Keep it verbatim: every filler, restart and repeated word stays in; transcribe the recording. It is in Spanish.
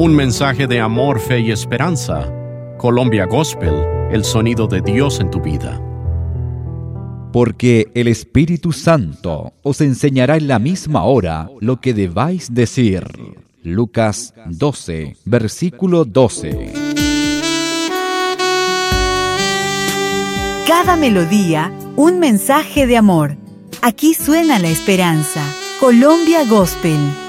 Un mensaje de amor, fe y esperanza. Colombia Gospel, el sonido de Dios en tu vida. Porque el Espíritu Santo os enseñará en la misma hora lo que debáis decir. Lucas doce, versículo doce. Cada melodía, un mensaje de amor. Aquí suena la esperanza. Colombia Gospel.